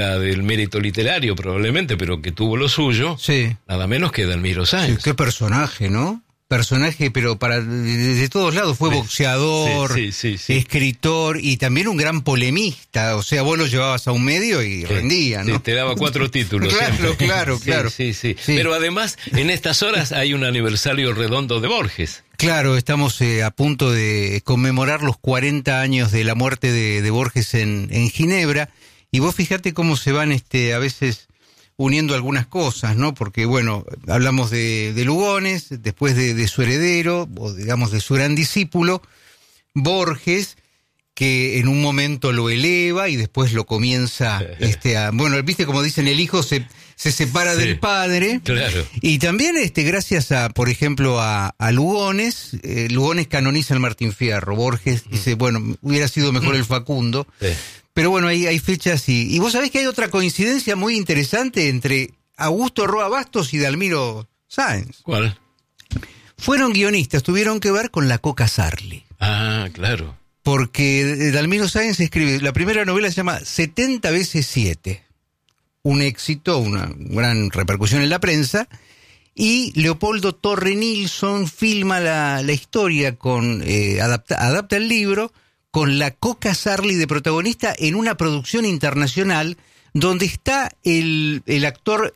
del mérito literario probablemente, pero que tuvo lo suyo, Sí. nada menos que Dalmiro Sí, Sáenz. qué personaje, ¿no? Personaje, pero de todos lados. Fue boxeador, sí. escritor y también un gran polemista. O sea, vos lo llevabas a un medio y rendía, ¿no? Sí, te daba 4 títulos. Claro. Sí. Pero además, en estas horas hay un aniversario redondo de Borges. Claro, estamos a punto de conmemorar los 40 años de la muerte de Borges en Ginebra. Y vos fijate cómo se van a veces uniendo algunas cosas, ¿no? Porque, bueno, hablamos de Lugones, después de su heredero, o digamos de su gran discípulo, Borges, que en un momento lo eleva y después lo comienza bueno, viste como dicen, el hijo se separa del padre. Claro. Y también gracias a, por ejemplo, a Lugones, Lugones canoniza el Martín Fierro, Borges dice, bueno, hubiera sido mejor el Facundo. Sí. Pero bueno, hay fechas y vos sabés que hay otra coincidencia muy interesante entre Augusto Roa Bastos y Dalmiro Sáenz. ¿Cuál? Fueron guionistas, tuvieron que ver con la Coca Sarli. Ah, claro. Porque Dalmiro Sáenz escribe, la primera novela se llama 70 veces 7. Un éxito, una gran repercusión en la prensa. Y Leopoldo Torre Nilsson filma la historia adapta el libro con la Coca Sarli de protagonista en una producción internacional donde está el actor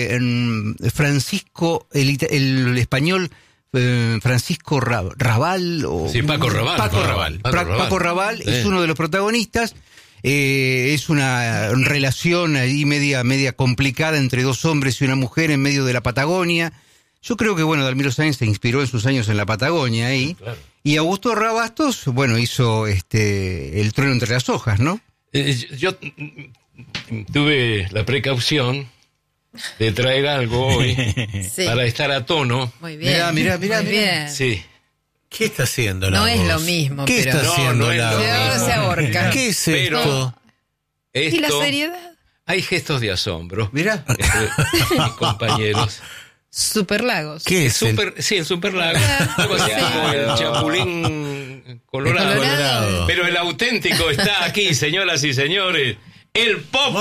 Francisco, el español Francisco Rabal. Paco Rabal. Paco Rabal es uno de los protagonistas. Es una relación ahí media complicada entre dos hombres y una mujer en medio de la Patagonia. Yo creo que, bueno, Dalmiro Sáenz se inspiró en sus años en la Patagonia ahí. Claro. Y Augusto Roa Bastos, bueno, hizo El trueno entre las hojas, ¿no? Yo tuve la precaución de traer algo hoy para estar a tono. Muy bien. Mirá. Bien. Sí. ¿Qué está haciendo la No voz? es lo mismo. ¿Qué está haciendo no la es lo voz? Ahora se ahorca. ¿Qué es Pero esto? ¿Y la seriedad? Hay gestos de asombro. Mirá. Entre mis compañeros. Superlagos. ¿Qué es? El Superlago. Algo así como el Chapulín Colorado. Pero el auténtico está aquí, señoras y señores. El Popu.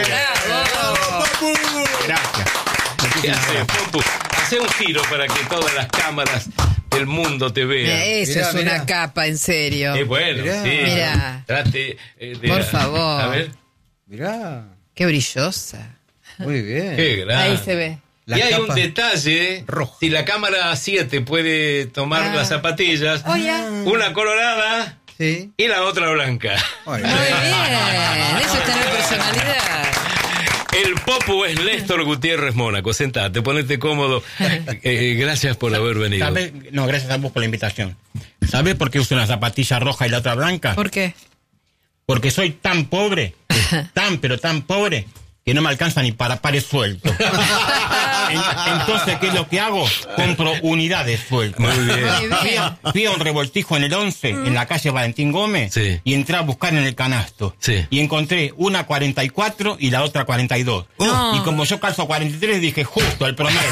Gracias. ¿Qué hace, Popu? Hace un giro para que todas las cámaras del mundo te vean. Eso es una capa, en serio. Bueno, sí. Mirá. Trate Por favor. A ver. Mirá. Qué brillosa. Muy bien. Qué grande. Ahí se ve. La y hay capa un detalle, roja. si la cámara 7 puede tomar las zapatillas, una colorada Sí. y la otra blanca. Muy bien. Eso es tener personalidad. El Popu es Néstor Gutiérrez Mónaco. Sentate, ponete cómodo. Gracias por haber venido. No, gracias a vos por la invitación. ¿Sabes por qué uso una zapatilla roja y la otra blanca? ¿Por qué? Porque soy tan pobre, pero tan pobre, que no me alcanza ni para pares sueltos. Entonces, ¿qué es lo que hago? Compro unidades sueltas. Muy bien. Fui a un revoltijo en el 11, en la calle Valentín Gómez, Sí. y entré a buscar en el canasto. Sí. Y encontré una 44 y la otra 42. No. Y como yo calzo 43, dije, justo el promedio.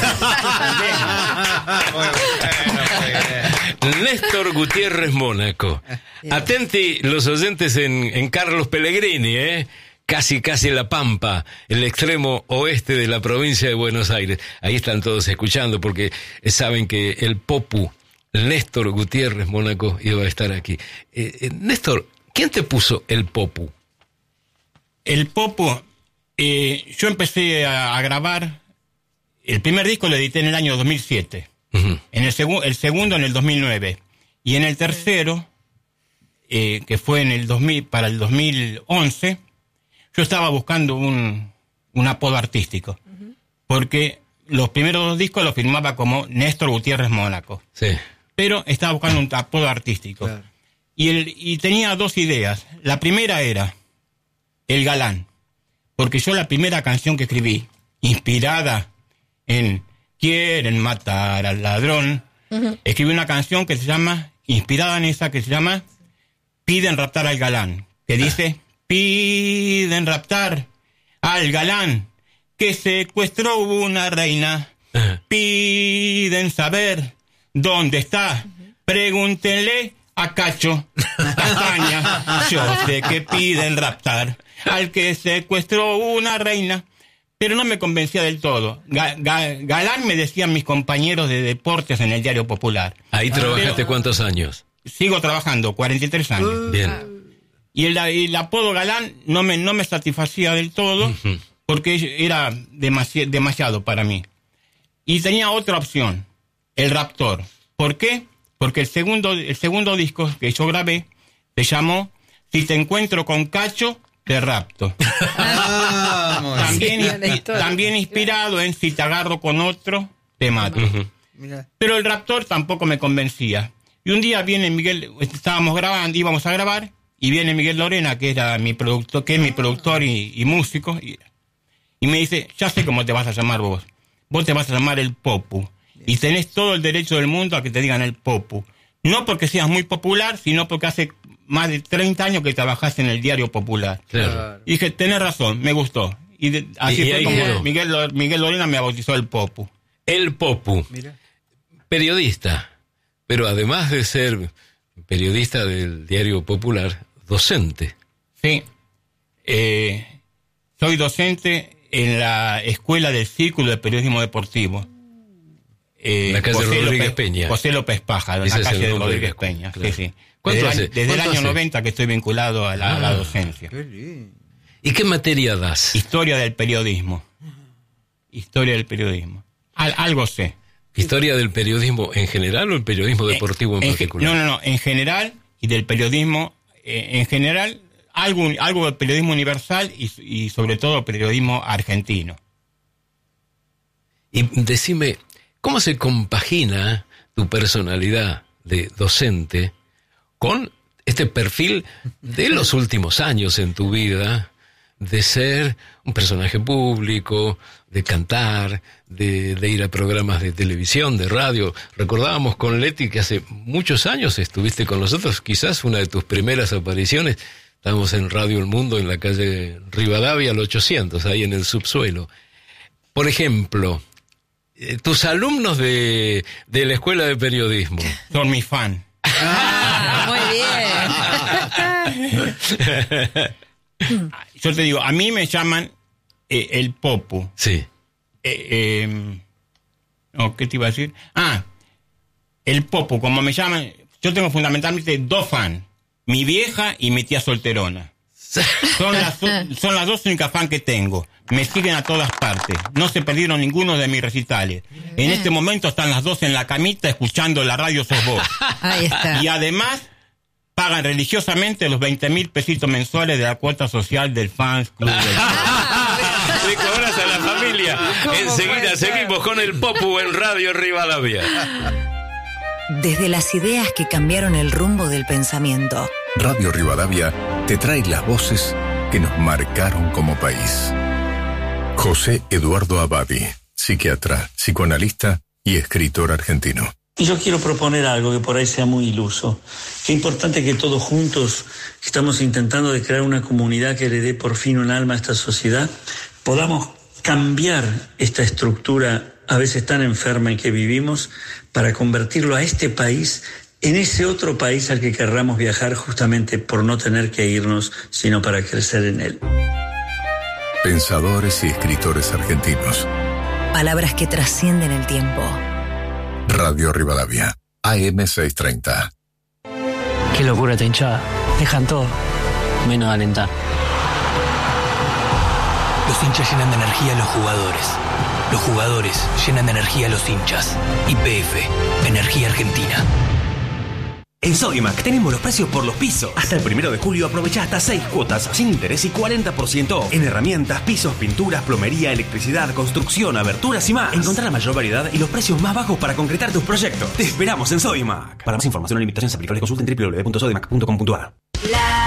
Néstor Gutiérrez Mónaco. Atenti los oyentes en Carlos Pellegrini, Casi La Pampa, el extremo oeste de la provincia de Buenos Aires. Ahí están todos escuchando porque saben que el Popu, Néstor Gutiérrez Mónaco, iba a estar aquí. Néstor, ¿quién te puso el Popu? El Popu, yo empecé a grabar, el primer disco lo edité en el año 2007, Uh-huh. en el segundo en el 2009, y en el tercero, que fue en el 2000, para el 2011, yo estaba buscando un apodo artístico, porque los primeros dos discos los firmaba como Néstor Gutiérrez Mónaco, Sí. pero estaba buscando un apodo artístico. Claro. Y tenía dos ideas. La primera era El Galán, porque yo la primera canción que escribí, inspirada en Quieren matar al ladrón, escribí una canción que se llama, inspirada en esa, que se llama Piden raptar al galán, que dice: piden raptar al galán que secuestró una reina, piden saber dónde está, pregúntenle a Cacho. castaña. Yo sé que piden raptar al que secuestró una reina, pero no me convencía del todo. Galán me decían mis compañeros de deportes en el Diario Popular. Ahí trabajaste Pero ¿cuántos años? sigo trabajando, 43 años. Bien. Y el apodo Galán no me satisfacía del todo, porque era demasiado para mí. Y tenía otra opción, el Raptor. ¿Por qué? Porque el segundo disco que yo grabé se llamó Si te encuentro con Cacho, te rapto. También inspirado en Si te agarro con otro, te mato. Pero el Raptor tampoco me convencía. Y un día viene Miguel, íbamos a grabar, y viene Miguel Lorena, que es mi productor y músico, y me dice, ya sé cómo te vas a llamar vos. Vos te vas a llamar el Popu. Y tenés todo el derecho del mundo a que te digan el Popu. No porque seas muy popular, sino porque hace más de 30 años que trabajaste en el Diario Popular. Claro. Y dije, tenés razón, me gustó. Así fue como Miguel Lorena me bautizó el Popu. El Popu. Mira. Periodista. Pero además de ser periodista del Diario Popular, docente. Sí. Soy docente en la Escuela del Círculo de Periodismo Deportivo. La calle Rodríguez Peña. José López Pájaro, en Ese la es el calle de nombre Rodríguez de la Peña. escuela, Sí, sí. ¿Cuánto hace? Desde el ¿Cuánto año hace? 90 que estoy vinculado a la docencia. Qué lindo. ¿Y qué materia das? Historia del periodismo. Historia del periodismo. Algo sé. ¿Historia del periodismo en general o el periodismo deportivo en particular? No, en general, y del periodismo, en general, algo del periodismo universal y sobre todo periodismo argentino. Y decime, ¿cómo se compagina tu personalidad de docente con este perfil de los últimos años en tu vida, de ser un personaje público, de cantar, de ir a programas de televisión, de radio? Recordábamos con Leti que hace muchos años estuviste con nosotros, quizás una de tus primeras apariciones. Estábamos en Radio El Mundo, en la calle Rivadavia, al 800, ahí en el subsuelo. Por ejemplo, tus alumnos de la Escuela de Periodismo. Son mis fans. Muy bien. Yo te digo, a mí me llaman el Popu. Sí. No, ¿qué te iba a decir? El Popu, como me llaman, yo tengo fundamentalmente dos fans, mi vieja y mi tía solterona. Son las dos únicas fans que tengo. Me siguen a todas partes. No se perdieron ninguno de mis recitales. En este momento están las dos en la camita escuchando la radio Sos Vos. Ahí está. Y además pagan religiosamente los 20.000 pesitos mensuales de la cuota social del Fans Club. Le cobras a la familia. Enseguida seguimos con el Popu en Radio Rivadavia. Desde las ideas que cambiaron el rumbo del pensamiento. Radio Rivadavia te trae las voces que nos marcaron como país. José Eduardo Abadi, psiquiatra, psicoanalista y escritor argentino. Y yo quiero proponer algo que por ahí sea muy iluso. Qué importante que todos juntos, que estamos intentando de crear una comunidad que le dé por fin un alma a esta sociedad, podamos cambiar esta estructura a veces tan enferma en que vivimos para convertirlo a este país en ese otro país al que querramos viajar justamente por no tener que irnos, sino para crecer en él. Pensadores y escritores argentinos. Palabras que trascienden el tiempo. Radio Rivadavia, AM 630. Qué locura esta hinchada. Dejan todo, menos alentar. Los hinchas llenan de energía a los jugadores. Los jugadores llenan de energía a los hinchas. YPF, Energía Argentina. En Sodimac tenemos los precios por los pisos. Hasta el 1 de julio aprovecha hasta 6 cuotas sin interés y 40% off. En herramientas, pisos, pinturas, plomería, electricidad, construcción, aberturas y más. Encontrá la mayor variedad y los precios más bajos para concretar tus proyectos. Te esperamos en Sodimac. Para más información o limitaciones aplicables consulten www.sodimac.com.ar.